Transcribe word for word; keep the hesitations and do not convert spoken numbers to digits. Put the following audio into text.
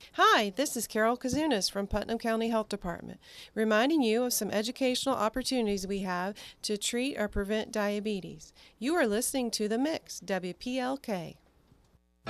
Hi, this is Carol Kazunas from Putnam County Health Department, reminding you of some educational opportunities we have to treat or prevent diabetes. You are listening to The Mix, W P L K.